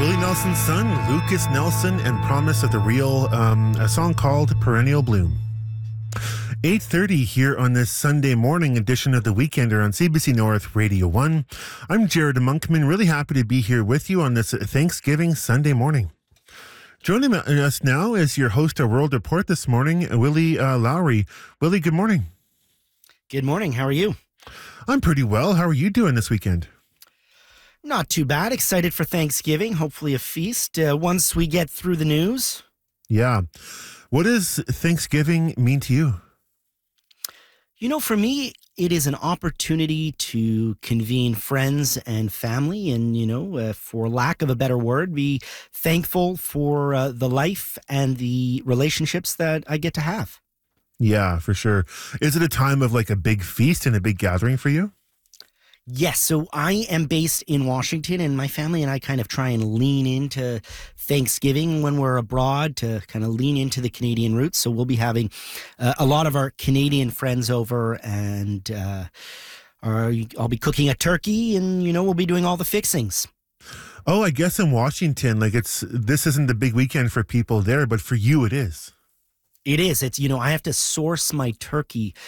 Willie Nelson's son, Lucas Nelson, and Promise of the Real, a song called Perennial Bloom. 8:30 here on this Sunday morning edition of The Weekender on CBC North Radio 1. I'm Jared Monkman, really happy to be here with you on this Thanksgiving Sunday morning. Joining us now is your host of World Report this morning, Willie Lowry. Willie, good morning. Good morning. How are you? I'm pretty well. How are you doing this weekend? Not too bad. Excited for Thanksgiving. Hopefully a feast once we get through the news. Yeah. What does Thanksgiving mean to you? You know, for me, it is an opportunity to convene friends and family and, for lack of a better word, be thankful for the life and the relationships that I get to have. Yeah, for sure. Is it a time of like a big feast and a big gathering for you? Yes, so I am based in Washington, and my family and I kind of try and lean into Thanksgiving when we're abroad to kind of lean into the Canadian roots. So we'll be having a lot of our Canadian friends over, and I'll be cooking a turkey, and we'll be doing all the fixings. Oh, I guess in Washington, this isn't the big weekend for people there, but for you it is. It is. It's, I have to source my turkey